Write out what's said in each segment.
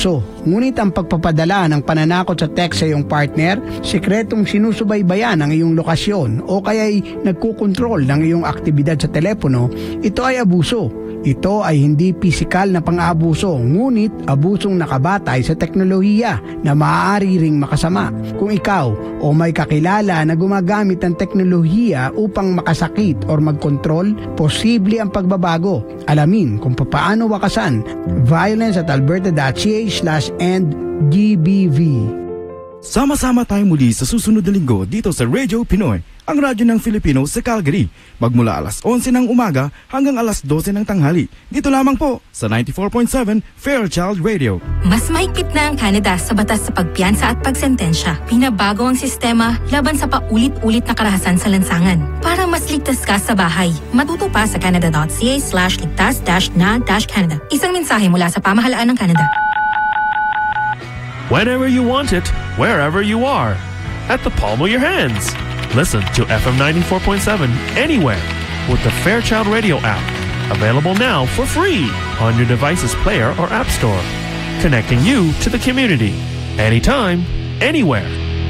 abuso. Ngunit ang pagpapadala ng pananakot sa text sa iyong partner, sikretong sinusubaybayan ang iyong lokasyon o kaya'y nagkukontrol ng iyong aktibidad sa telepono, ito ay abuso. Ito ay hindi pisikal na pang-aabuso, ngunit abusong nakabatay sa teknolohiya na maaari ring makasama. Kung ikaw o may kakilala na gumagamit ng teknolohiya upang makasakit o magkontrol, posible ang pagbabago. Alamin kung paano wakasan. violence@alberta.ca/endgbv. Sama-sama tayo muli sa susunod na linggo dito sa Radio Pinoy, ang radyo ng Filipino sa Calgary. Magmula alas 11 ng umaga hanggang alas 12 ng tanghali. Dito lamang po sa 94.7 Fairchild Radio. Mas mahigpit na ang Canada sa batas sa pagpiyansa at pagsentensya. Pinabago ang sistema laban sa paulit-ulit na karahasan sa lansangan. Para mas ligtas ka sa bahay, matuto pa sa canada.ca/ligtas-na-canada. Isang mensahe mula sa pamahalaan ng Canada. Whenever you want it, wherever you are, at the palm of your hands. Listen to FM 94.7 anywhere with the Fairchild Radio app. Available now for free on your device's player or app store. Connecting you to the community. Anytime, anywhere.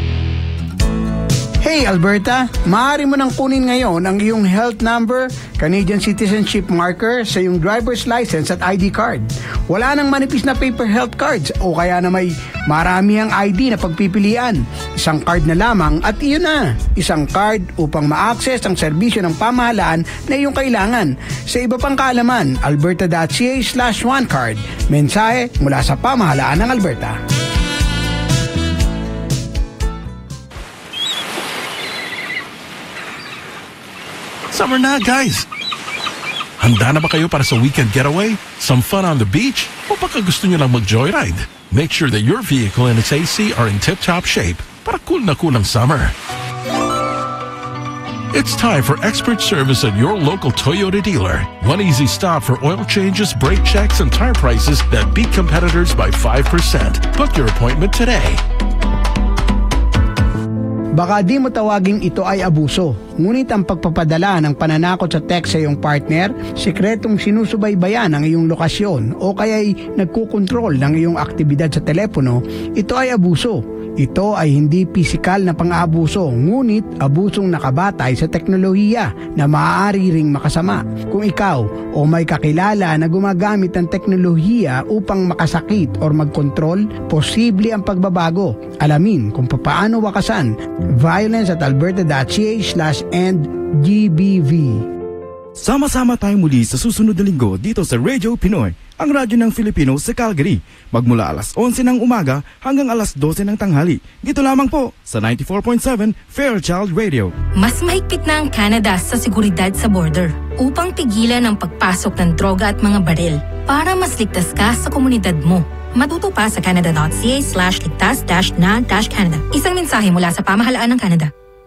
Hey Alberta, maaari mo nang kunin ngayon ang iyong health number, Canadian citizenship marker sa iyong driver's license at ID card. Wala nang manipis na paper health cards o kaya na may marami ang ID na pagpipilian. Isang card na lamang at iyon na. Isang card upang ma-access ang serbisyo ng pamahalaan na iyong kailangan. Sa iba pang kaalaman, alberta.ca/onecard. Mensahe mula sa pamahalaan ng Alberta. Summer na, guys! Handa na ba kayo para sa weekend getaway? Some fun on the beach? O baka gusto nyo lang mag-joyride? Make sure that your vehicle and its AC are in tip-top shape para cool na cool ang summer. It's time for expert service at your local Toyota dealer. One easy stop for oil changes, brake checks, and tire prices that beat competitors by 5%. Book your appointment today. Baka di mo tawaging ito ay abuso, ngunit ang pagpapadala ng pananakot sa text sa iyong partner, sikretong sinusubaybayan ang iyong lokasyon o kaya'y nagkukontrol ng iyong aktibidad sa telepono, ito ay abuso. Ito ay hindi pisikal na pang-aabuso, ngunit abusong nakabatay sa teknolohiya na maaari ring makasama. Kung ikaw o may kakilala na gumagamit ng teknolohiya upang makasakit o magkontrol, posible ang pagbabago. Alamin kung paano wakasan. violence@alberta.ca/endgbv. Sama-sama tayo muli sa susunod na linggo dito sa Radio Pinoy, ang radyo ng Filipino sa Calgary. Magmula alas 11 ng umaga hanggang alas 12 ng tanghali. Dito lamang po sa 94.7 Fairchild Radio. Mas mahigpit na ang Canada sa seguridad sa border upang pigilan ang pagpasok ng droga at mga baril. Para mas ligtas ka sa komunidad mo, matuto pa sa canada.ca/ligtas-na-canada. Isang mensahe mula sa pamahalaan ng Canada.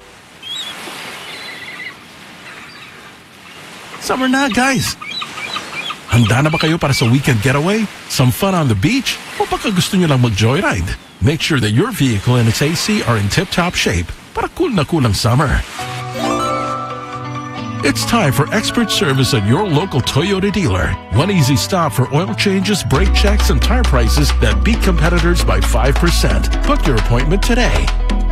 Summer na, guys! Handa na ba kayo para sa weekend getaway? Some fun on the beach? O baka gusto nyo lang mag-joyride? Make sure that your vehicle and its AC are in tip-top shape para cool na cool ang summer. It's time for expert service at your local Toyota dealer. One easy stop for oil changes, brake checks, and tire prices that beat competitors by 5%. Book your appointment today.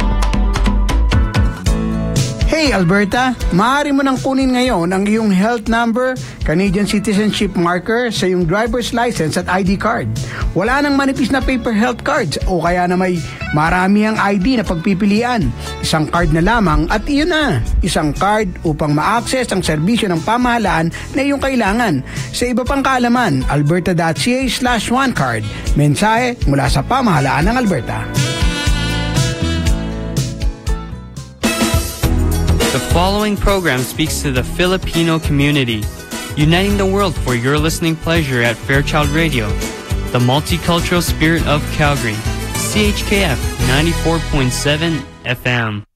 Hey Alberta, maaari mo nang kunin ngayon ang iyong health number, Canadian citizenship marker sa iyong driver's license at ID card. Wala nang manipis na paper health cards o kaya na may marami ang ID na pagpipilian. Isang card na lamang at iyon na. Isang card upang ma-access ang serbisyo ng pamahalaan na iyong kailangan. Sa iba pang kaalaman, alberta.ca/onecard. Mensahe mula sa pamahalaan ng Alberta. The following program speaks to the Filipino community, uniting the world for your listening pleasure at Fairchild Radio, the multicultural spirit of Calgary, CHKF 94.7 FM.